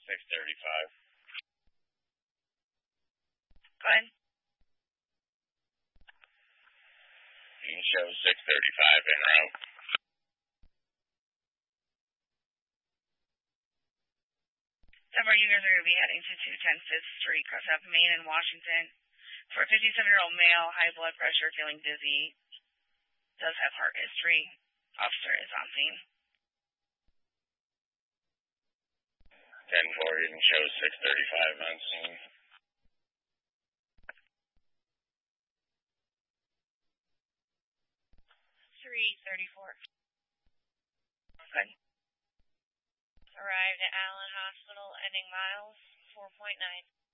635. Go ahead. You can show 635 en route. Denver, you guys are going to be heading to 210 5th Street, cross out Main and Washington. For a 57-year-old male, high blood pressure, feeling dizzy, does have heart history. Officer is on scene. 10-4, you can show 635 on scene. 334. Good. Arrived at Allen Hospital, ending miles 4.9.